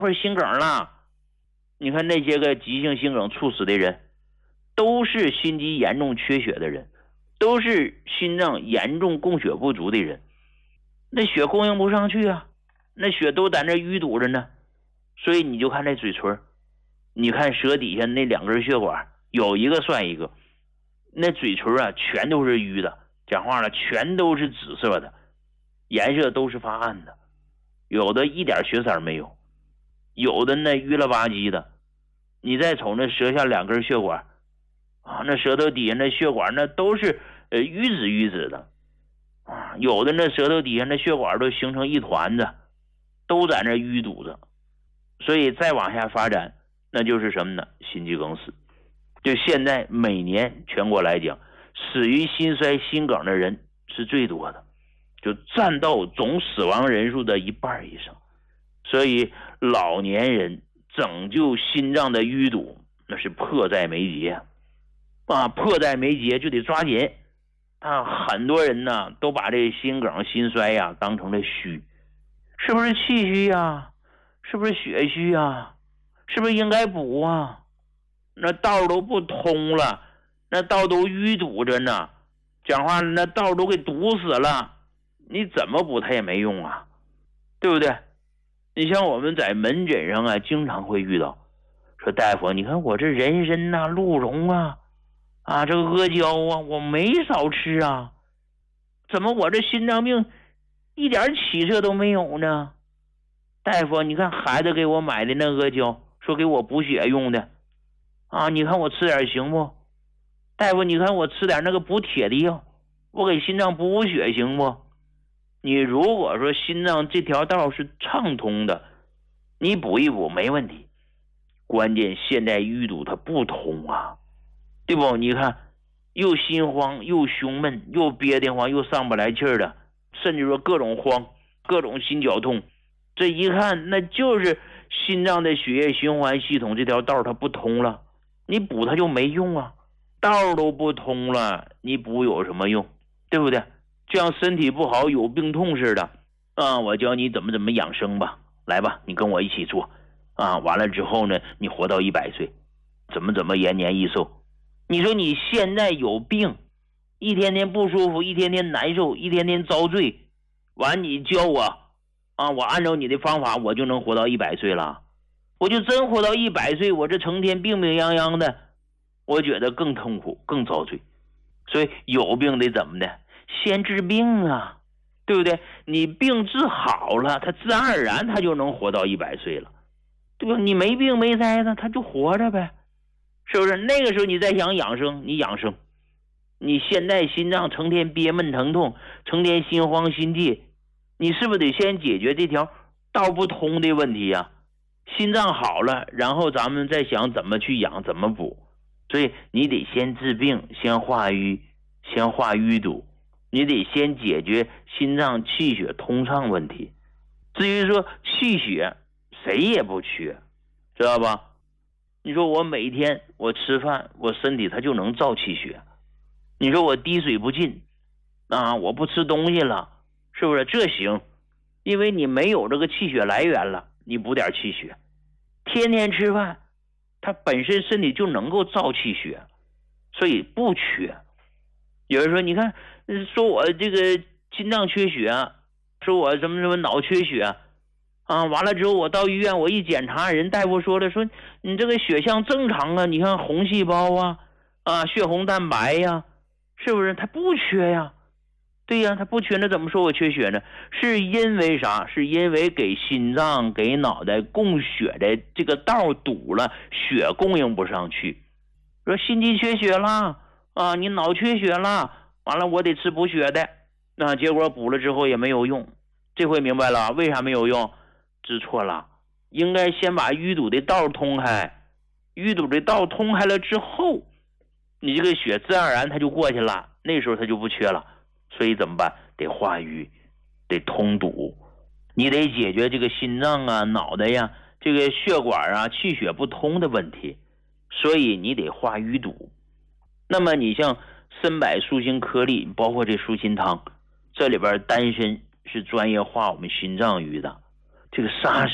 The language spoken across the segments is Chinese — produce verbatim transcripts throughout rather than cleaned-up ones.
或者心梗了。你看那些个急性心梗猝死的人，都是心肌严重缺血的人，都是心脏严重供血不足的人，那血供应不上去啊，那血都在那淤堵着呢。所以你就看那嘴唇，你看舌底下那两根血管，有一个算一个，那嘴唇啊全都是淤的，讲话了全都是紫色的，颜色都是发暗的，有的一点血色没有，有的那淤了吧唧的。你再瞅那舌下两根血管啊，那舌头底下那血管那都是呃淤紫淤紫的啊，有的那舌头底下那血管都形成一团子，都在那淤堵着。所以再往下发展，那就是什么呢？心肌梗死。就现在每年全国来讲，死于心衰心梗的人是最多的，就占到总死亡人数的一半以上。所以老年人拯救心脏的淤堵，那是迫在眉睫啊！迫在眉睫就得抓紧啊！很多人呢都把这心梗心衰呀当成了虚，是不是气虚呀？是不是血虚啊？是不是应该补啊？那道都不通了，那道都淤堵着呢，讲话那道都给堵死了，你怎么补它也没用啊，对不对？你像我们在门诊上啊经常会遇到，说大夫你看我这人参啊鹿茸啊啊这个阿胶啊我没少吃啊，怎么我这心脏病一点起色都没有呢？大夫你看孩子给我买的那阿胶说给我补血用的啊，你看我吃点行不？大夫你看我吃点那个补铁的药，我给心脏补补血行不？你如果说心脏这条道是畅通的，你补一补没问题，关键现在淤堵它不通啊，对不？你看又心慌又胸闷又憋得慌又上不来气儿的，甚至说各种慌各种心绞痛，这一看那就是心脏的血液循环系统这条道它不通了，你补它就没用啊，道都不通了你补有什么用，对不对？就像身体不好有病痛似的啊，我教你怎么怎么养生吧，来吧你跟我一起做啊，完了之后呢你活到一百岁，怎么怎么延年益寿。你说你现在有病，一天天不舒服，一天天难受，一天天遭罪，完你教我啊，我按照你的方法我就能活到一百岁了，我就真活到一百岁，我这成天病病殃殃的，我觉得更痛苦更遭罪。所以有病得怎么的，先治病啊，对不对？你病治好了，他自然而然他就能活到一百岁了，对吧？你没病没灾的，他就活着呗，是不是？那个时候你再想养生，你养生，你现在心脏成天憋闷疼痛，成天心慌心悸，你是不是得先解决这条道不通的问题呀、啊？心脏好了，然后咱们再想怎么去养，怎么补。所以你得先治病，先化瘀，先化淤堵，你得先解决心脏气血通畅问题。至于说气血谁也不缺，知道吧？你说我每天我吃饭我身体它就能造气血，你说我滴水不进啊，我不吃东西了，是不是？这行，因为你没有这个气血来源了，你补点气血，天天吃饭它本身身体就能够造气血，所以不缺。有人说你看说我这个心脏缺血，说我什么什么脑缺血啊，完了之后我到医院我一检查，人大夫说了，说你这个血象正常啊，你看红细胞啊啊血红蛋白呀、啊，是不是？它不缺呀，对呀，它不缺，那怎么说我缺血呢？是因为啥？是因为给心脏给脑袋供血的这个道堵了，血供应不上去。说心肌缺血了啊，你脑缺血了，完了我得吃补血的，那结果补了之后也没有用。这回明白了为啥没有用？知错了，应该先把淤堵的道通开，淤堵的道通开了之后，你这个血自然而然它就过去了，那时候它就不缺了。所以怎么办？得化瘀，得通堵，你得解决这个心脏啊脑袋呀这个血管啊气血不通的问题，所以你得化淤堵。那么你像参柏舒心颗粒，包括这舒心汤，这里边丹参是专业化我们心脏瘀的，这个沙参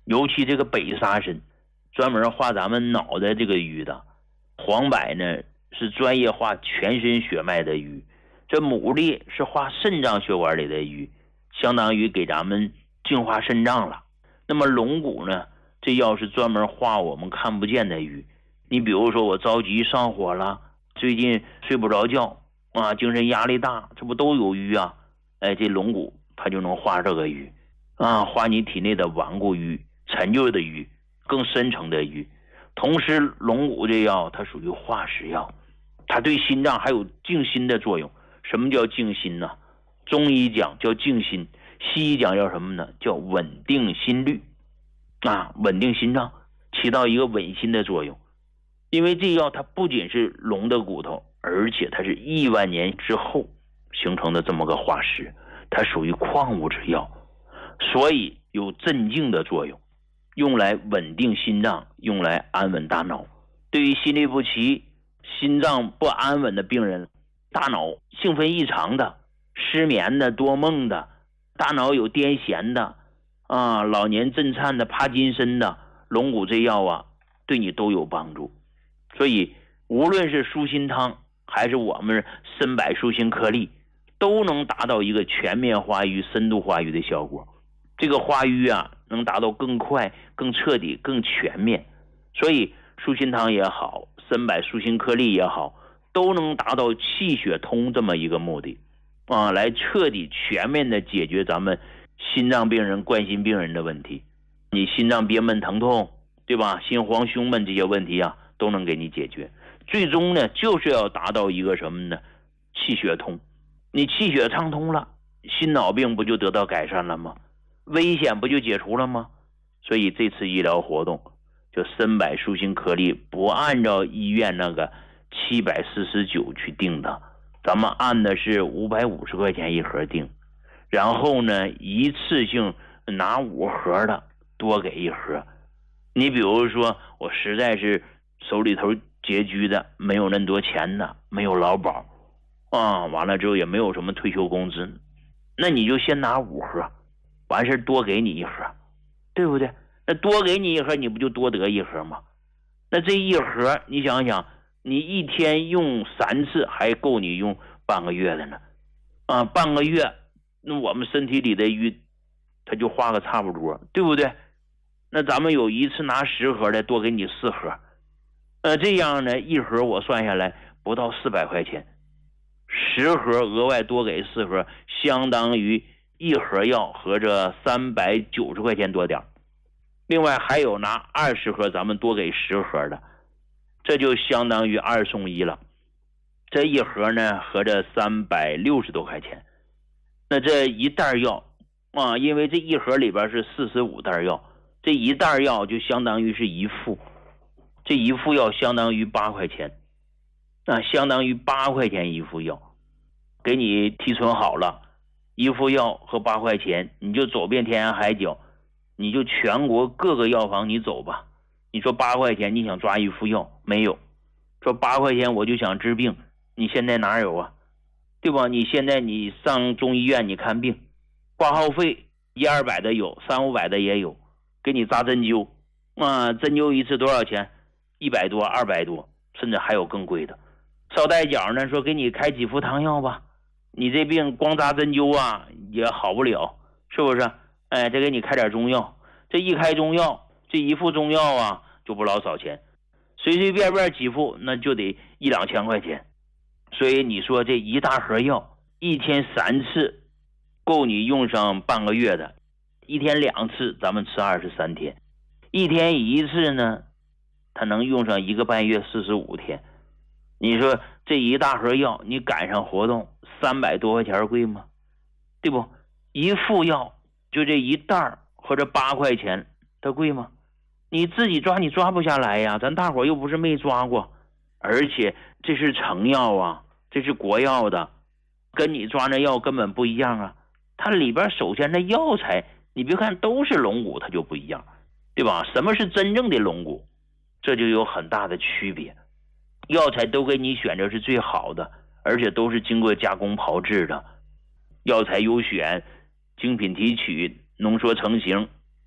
尤其这个北沙参，专门画咱们脑袋这个瘀的。黄柏呢是专业画全身血脉的瘀，这牡蛎是画肾脏血管里的瘀，相当于给咱们净化肾脏了。那么龙骨呢，这药是专门画我们看不见的瘀。你比如说我着急上火了，最近睡不着觉啊，精神压力大，这不都有瘀啊？哎，这龙骨它就能画这个瘀啊，画你体内的顽固瘀、陈旧的瘀、更深层的瘀。同时龙骨这药它属于化石药，它对心脏还有静心的作用。什么叫静心呢？中医讲叫静心，西医讲叫什么呢？叫稳定心率啊，稳定心脏，起到一个稳心的作用。因为这药它不仅是龙的骨头，而且它是亿万年之后形成的这么个化石，它属于矿物质药，所以有镇静的作用，用来稳定心脏，用来安稳大脑。对于心律不齐、心脏不安稳的病人，大脑兴奋异常的、失眠的、多梦的、大脑有癫痫的啊、老年震颤的、帕金森的，龙骨这药啊对你都有帮助。所以无论是舒心汤还是我们参柏舒心颗粒，都能达到一个全面化瘀、深度化瘀的效果。这个化瘀啊能达到更快、更彻底、更全面。所以舒心汤也好，参柏舒心颗粒也好，都能达到气血通这么一个目的啊，来彻底全面的解决咱们心脏病人、冠心病人的问题。你心脏憋闷疼痛，对吧？心慌胸闷这些问题啊都能给你解决。最终呢就是要达到一个什么呢？气血通。你气血畅通了，心脑病不就得到改善了吗？危险不就解除了吗？所以这次医疗活动就参柏舒心颗粒不按照医院那个七百四十九去定的，咱们按的是五百五十块钱一盒定，然后呢一次性拿五盒的多给一盒。你比如说我实在是手里头拮据的，没有那么多钱的，没有劳保啊，完了之后也没有什么退休工资，那你就先拿五盒，完事多给你一盒，对不对？那多给你一盒，你不就多得一盒吗？那这一盒你想想，你一天用三次还够你用半个月的呢啊，半个月那我们身体里的瘀它就化个差不多，对不对？那咱们有一次拿十盒的，多给你四盒，呃，这样呢一盒我算下来不到四百块钱，十盒额外多给四盒，相当于一盒药合着三百九十块钱多点。另外还有拿二十盒，咱们多给十盒的，这就相当于二送一了。这一盒呢合着三百六十多块钱。那这一袋药啊，因为这一盒里边是四十五袋药，这一袋药就相当于是一副，这一副药相当于八块钱，那相当于八块钱一副药，给你提存好了，一副药和八块钱，你就走遍天涯海角，你就全国各个药房你走吧。你说八块钱你想抓一副药没有？说八块钱我就想治病，你现在哪有啊？对吧？你现在你上中医院你看病，挂号费一二百的有，三五百的也有，给你扎针灸啊，针灸一次多少钱？一百多、二百多，甚至还有更贵的。捎带脚呢，说给你开几副汤药吧，你这病光扎针灸啊也好不了，是不是？哎，再给你开点中药，这一开中药，这一副中药啊就不老少钱，随随便便几副那就得一两千块钱。所以你说这一大盒药一天三次够你用上半个月的，一天两次咱们吃二十三天，一天一次呢它能用上一个半月四十五天。你说这一大盒药你赶上活动三百多块钱贵吗？对不？一副药就这一袋或者八块钱，它贵吗？你自己抓你抓不下来呀，咱大伙又不是没抓过，而且这是成药啊，这是国药的，跟你抓那药根本不一样啊。它里边首先的药材你别看都是龙骨，它就不一样，对吧？什么是真正的龙骨？这就有很大的区别。药材都给你选择是最好的，而且都是经过加工炮制的，药材优选，精品提取，浓缩成型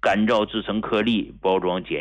干燥制成颗粒，包装检